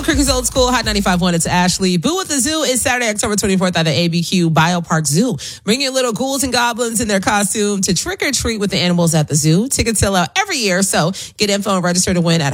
Crickett's Old School, Hot 95.1. It's Ashley. Boo at the Zoo is Saturday, October 24th at the ABQ Biopark Zoo. Bring your little ghouls and goblins in their costume to trick or treat with the animals at the zoo. Tickets sell out every year, so get info and register to win at